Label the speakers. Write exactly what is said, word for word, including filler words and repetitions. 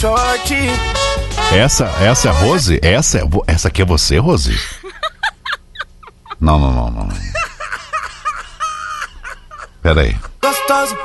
Speaker 1: short.
Speaker 2: Essa, essa é a Rose? Essa, é, essa aqui é você, Rose? Não, não, não, não. Pera aí.
Speaker 1: Gostosa.